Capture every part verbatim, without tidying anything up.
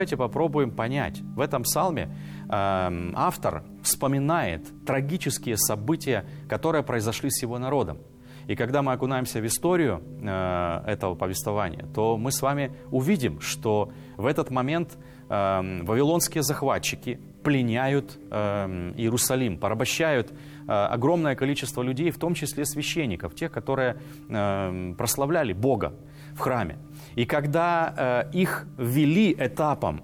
Давайте попробуем понять. В этом псалме э, автор вспоминает трагические события, которые произошли с его народом. И когда мы окунаемся в историю э, этого повествования, то мы с вами увидим, что в этот момент э, вавилонские захватчики пленяют э, Иерусалим, порабощают э, огромное количество людей, в том числе священников, тех, которые э, прославляли Бога в храме. И когда э, их ввели этапом,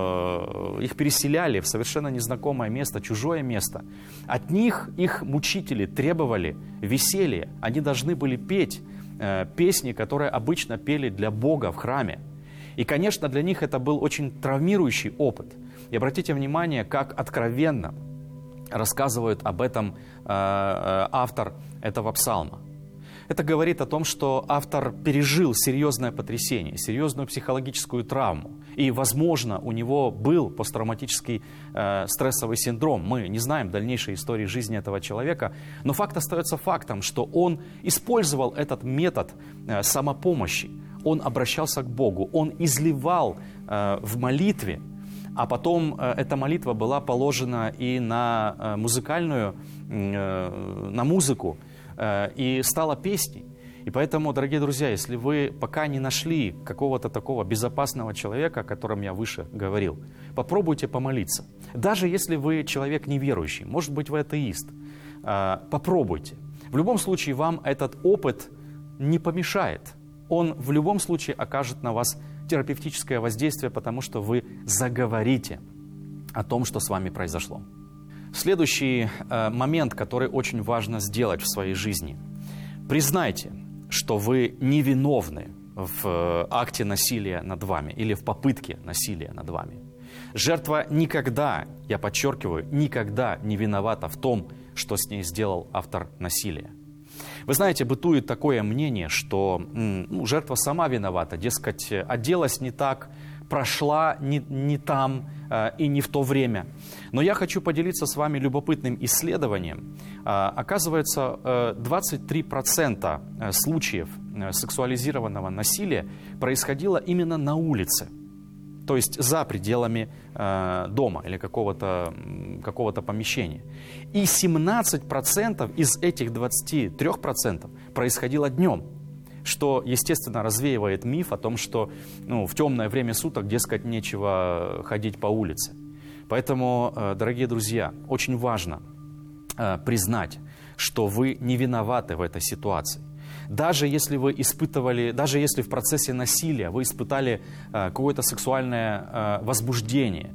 э, их переселяли в совершенно незнакомое место, чужое место, от них их мучители требовали веселья. Они должны были петь э, песни, которые обычно пели для Бога в храме. И, конечно, для них это был очень травмирующий опыт. И обратите внимание, как откровенно рассказывает об этом э, э, автор этого псалма. Это говорит о том, что автор пережил серьезное потрясение, серьезную психологическую травму. И, возможно, у него был посттравматический э, стрессовый синдром. Мы не знаем дальнейшей истории жизни этого человека, но факт остается фактом, что он использовал этот метод э, самопомощи. Он обращался к Богу, он изливал э, в молитве, а потом э, эта молитва была положена и на э, музыкальную, э, на музыку, и стала песней. И поэтому, дорогие друзья, если вы пока не нашли какого-то такого безопасного человека, о котором я выше говорил, попробуйте помолиться. Даже если вы человек неверующий, может быть, вы атеист, попробуйте. В любом случае, вам этот опыт не помешает. Он в любом случае окажет на вас терапевтическое воздействие, потому что вы заговорите о том, что с вами произошло. Следующий э, момент, который очень важно сделать в своей жизни. Признайте, что вы невиновны в э, акте насилия над вами или в попытке насилия над вами. Жертва никогда, я подчеркиваю, никогда не виновата в том, что с ней сделал автор насилия. Вы знаете, бытует такое мнение, что ну, жертва сама виновата, дескать, оделась не так, прошла не, не там э, и не в то время. Но я хочу поделиться с вами любопытным исследованием. Э, оказывается, э, двадцать три процента случаев э, сексуализированного насилия происходило именно на улице. То есть за пределами э, дома или какого-то какого-то помещения. И семнадцать процентов из этих двадцати трёх процентов происходило днем. Что, естественно, развеивает миф о том, что ну, в темное время суток, дескать, нечего ходить по улице. Поэтому, дорогие друзья, очень важно признать, что вы не виноваты в этой ситуации. Даже если вы испытывали, даже если в процессе насилия вы испытали какое-то сексуальное возбуждение,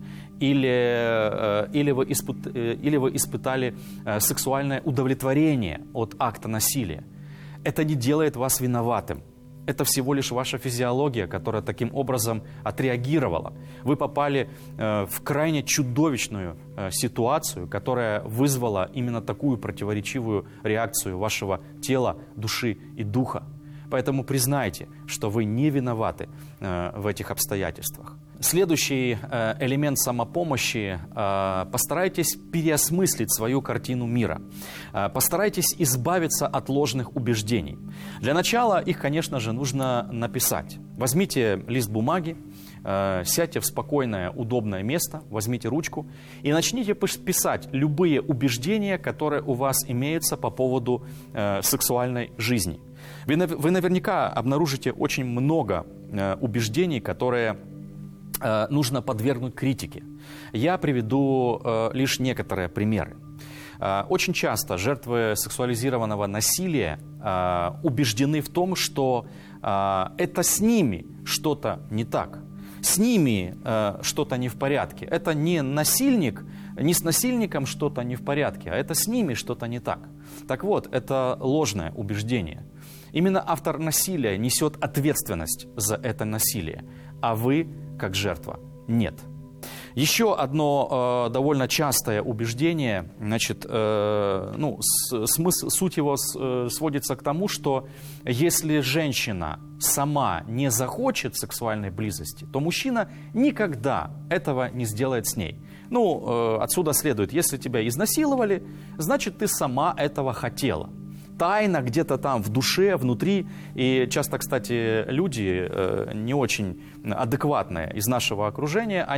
или, или, вы испыт, или вы испытали сексуальное удовлетворение от акта насилия, это не делает вас виноватым. Это всего лишь ваша физиология, которая таким образом отреагировала. Вы попали э, в крайне чудовищную э, ситуацию, которая вызвала именно такую противоречивую реакцию вашего тела, души и духа. Поэтому признайте, что вы не виноваты э, в этих обстоятельствах. Следующий э, элемент самопомощи э, – постарайтесь переосмыслить свою картину мира. Э, постарайтесь избавиться от ложных убеждений. Для начала их, конечно же, нужно написать. Возьмите лист бумаги, э, сядьте в спокойное, удобное место, возьмите ручку и начните писать любые убеждения, которые у вас имеются по поводу э, сексуальной жизни. Вы, вы наверняка обнаружите очень много э, убеждений, которые э, нужно подвергнуть критике. Я приведу э, лишь некоторые примеры. Э, очень часто жертвы сексуализированного насилия э, убеждены в том, что э, это с ними что-то не так. С ними э, что-то не в порядке. Это не насильник, не с насильником что-то не в порядке, а это с ними что-то не так. Так вот, это ложное убеждение. Именно автор насилия несет ответственность за это насилие, а вы, как жертва, нет. Еще одно э, довольно частое убеждение, значит, э, ну, с, смысл, суть его с, э, сводится к тому, что если женщина сама не захочет сексуальной близости, то мужчина никогда этого не сделает с ней. Ну, э, отсюда следует, если тебя изнасиловали, значит, ты сама этого хотела. Тайна где-то там в душе, внутри. И часто, кстати, люди э, не очень адекватные из нашего окружения,